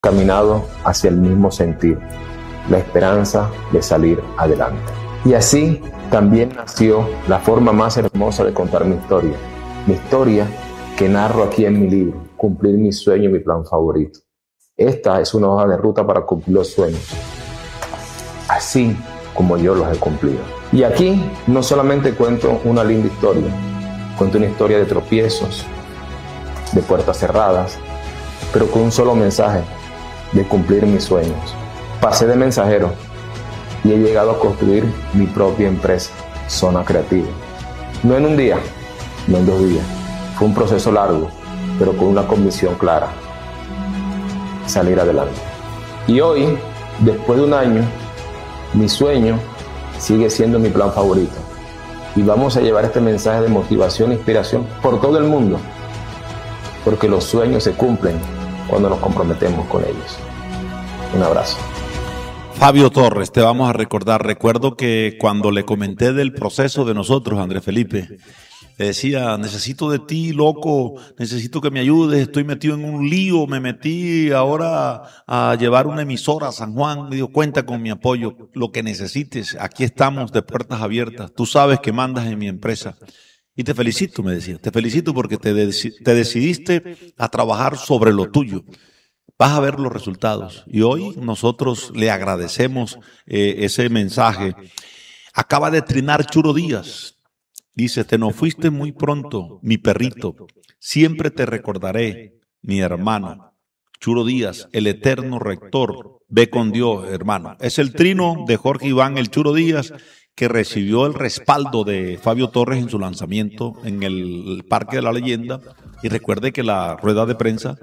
caminado hacia el mismo sentir, la esperanza de salir adelante. Y así también nació la forma más hermosa de contar mi historia que narro aquí en mi libro, Cumplir mi sueño, mi plan favorito. Esta es una hoja de ruta para cumplir los sueños, así como yo los he cumplido. Y aquí no solamente cuento una linda historia, cuento una historia de tropiezos, de puertas cerradas, pero con un solo mensaje, de cumplir mis sueños. Pasé de mensajero y he llegado a construir mi propia empresa, Zona Creativa. No en un día, no en 2 días. Fue un proceso largo, pero con una convicción clara: salir adelante. Y hoy, después de 1 año, mi sueño sigue siendo mi plan favorito. Y vamos a llevar este mensaje de motivación e inspiración por todo el mundo, porque los sueños se cumplen cuando nos comprometemos con ellos. Un abrazo. Fabio Torres, te vamos a recordar. Recuerdo que cuando le comenté del proceso de nosotros, Andrés Felipe, le decía: necesito de ti, loco, necesito que me ayudes, estoy metido en un lío, me metí ahora a llevar una emisora a San Juan. Me dijo: cuenta con mi apoyo, lo que necesites, aquí estamos de puertas abiertas, tú sabes que mandas en mi empresa. Y te felicito, me decía, te felicito porque te decidiste a trabajar sobre lo tuyo. Vas a ver los resultados. Y hoy nosotros le agradecemos ese mensaje. Acaba de trinar Churo Díaz. Dice: te nos fuiste muy pronto, mi perrito. Siempre te recordaré, mi hermano. Churo Díaz, el eterno rector. Ve con Dios, hermano. Es el trino de Jorge Iván el Churo Díaz, que recibió el respaldo de Fabio Torres en su lanzamiento en el Parque de la Leyenda. Y recuerde que en la rueda de prensa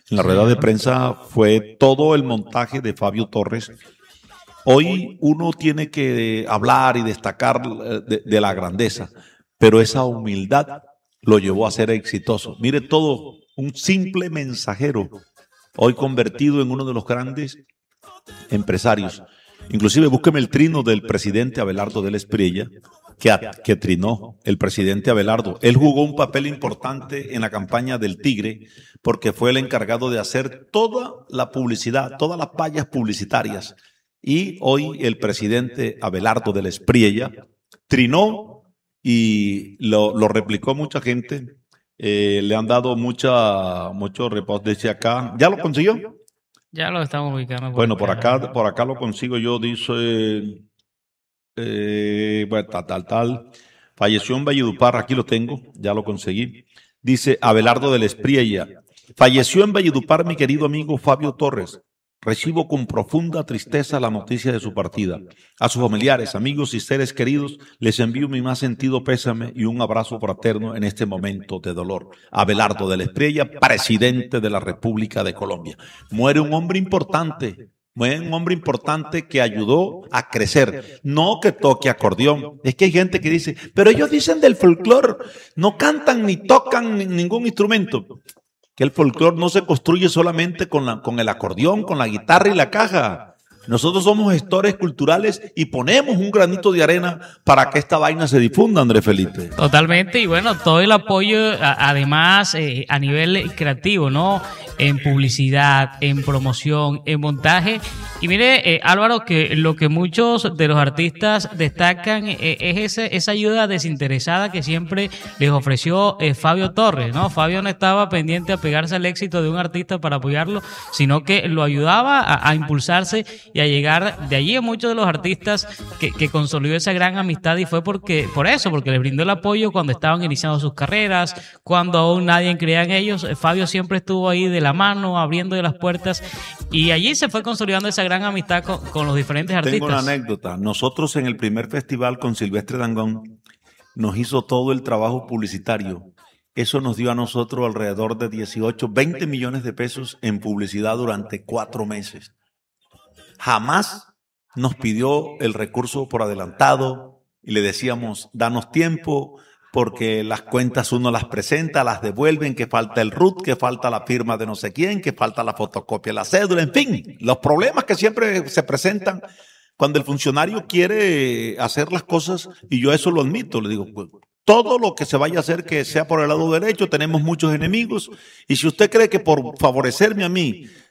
fue todo el montaje de Fabio Torres. Hoy uno tiene que hablar y destacar de la grandeza, pero esa humildad lo llevó a ser exitoso. Mire todo, un simple mensajero, hoy convertido en uno de los grandes empresarios. Inclusive búsqueme el trino del presidente Abelardo del Espriella, que trinó el presidente Abelardo. Él jugó un papel importante en la campaña del Tigre porque fue el encargado de hacer toda la publicidad, todas las vallas publicitarias. Y hoy el presidente Abelardo del Espriella trinó y lo replicó mucha gente. Le han dado mucho repost desde acá. ¿Ya lo consiguió? Ya lo estamos ubicando. Bueno, por acá lo consigo yo, dice, bueno, tal. Falleció en Valledupar, aquí lo tengo, ya lo conseguí. Dice Abelardo del Espriella: falleció en Valledupar mi querido amigo Fabio Torres. Recibo con profunda tristeza la noticia de su partida. A sus familiares, amigos y seres queridos les envío mi más sentido pésame y un abrazo fraterno en este momento de dolor. Abelardo de la Espriella, presidente de la República de Colombia. Muere un hombre importante que ayudó a crecer. No que toque acordeón. Es que hay gente que dice: pero ellos dicen del folclore, no cantan ni tocan ningún instrumento. Que el folclore no se construye solamente con el acordeón, con la guitarra y la caja. Nosotros somos gestores culturales y ponemos un granito de arena para que esta vaina se difunda, Andrés Felipe. Totalmente, y bueno, todo el apoyo, además, a nivel creativo, ¿no? En publicidad, en promoción, en montaje. Y mire, Álvaro, que lo que muchos de los artistas destacan es esa ayuda desinteresada que siempre les ofreció Fabio Torres, ¿no? Fabio no estaba pendiente a pegarse al éxito de un artista para apoyarlo, sino que lo ayudaba a impulsarse y a llegar de allí a muchos de los artistas que consolidó esa gran amistad, y fue porque les brindó el apoyo cuando estaban iniciando sus carreras, cuando aún nadie creía en ellos. Fabio siempre estuvo ahí de la mano, abriendo de las puertas, y allí se fue consolidando esa gran amistad con los diferentes artistas. Tengo una anécdota. Nosotros en el primer festival con Silvestre Dangond nos hizo todo el trabajo publicitario. Eso nos dio a nosotros alrededor de 20 millones de pesos en publicidad durante 4 meses. Jamás nos pidió el recurso por adelantado y le decíamos: danos tiempo, porque las cuentas uno las presenta, las devuelven, que falta el RUT, que falta la firma de no sé quién, que falta la fotocopia de la cédula, en fin, los problemas que siempre se presentan cuando el funcionario quiere hacer las cosas, y yo eso lo admito, le digo: todo lo que se vaya a hacer que sea por el lado derecho, tenemos muchos enemigos, y si usted cree que por favorecerme a mí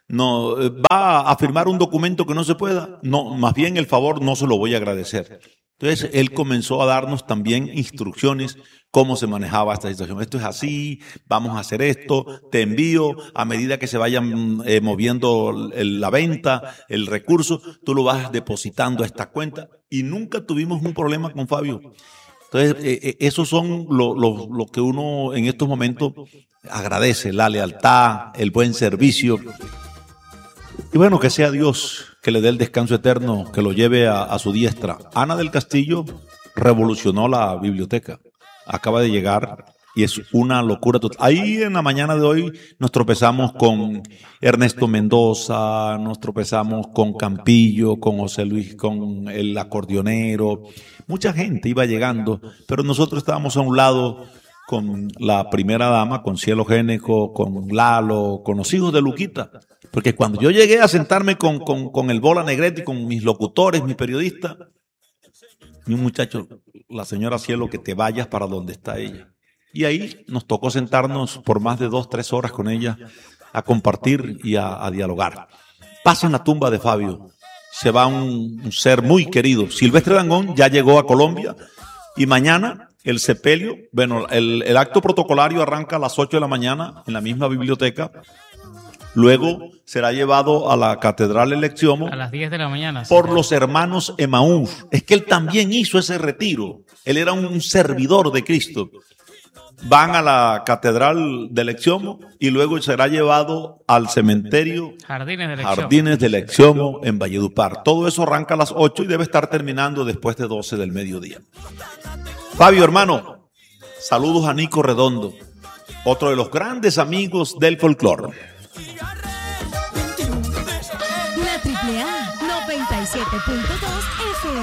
no va a firmar un documento que no se pueda. No, más bien el favor no se lo voy a agradecer. Entonces, él comenzó a darnos también instrucciones cómo se manejaba esta situación. Esto es así, vamos a hacer esto, te envío, a medida que se vayan moviendo la venta, el recurso, tú lo vas depositando a esta cuenta. Y nunca tuvimos un problema con Fabio. Entonces, esos son lo que uno en estos momentos agradece, la lealtad, el buen servicio. Y bueno, que sea Dios que le dé el descanso eterno, que lo lleve a su diestra. Ana del Castillo revolucionó la biblioteca. Acaba de llegar y es una locura total. Ahí en la mañana de hoy nos tropezamos con Ernesto Mendoza, nos tropezamos con Campillo, con José Luis, con el acordeonero. Mucha gente iba llegando, pero nosotros estábamos a un lado con la primera dama, con Cielo Géneco, con Lalo, con los hijos de Luquita. Porque cuando yo llegué a sentarme con el Bola Negrete, con mis locutores, mis periodistas, mi muchacho, la señora Cielo, que te vayas para donde está ella. Y ahí nos tocó sentarnos por más de 2-3 horas con ella a compartir y a dialogar. Pasa en la tumba de Fabio. Se va un ser muy querido. Silvestre Dangond ya llegó a Colombia y mañana el sepelio, bueno, el acto protocolario arranca a las 8 de la mañana en la misma biblioteca. Luego será llevado a la Catedral del Exiomo a las 10 de la mañana por los hermanos Emaús. Es que él también hizo ese retiro. Él era un servidor de Cristo. Van a la Catedral del Exiomo y luego será llevado al cementerio Jardines del Exiomo en Valledupar. Todo eso arranca a las 8 y debe estar terminando después de 12 del mediodía. Fabio, hermano, saludos a Nico Redondo, otro de los grandes amigos del folclore. La AAA 97.2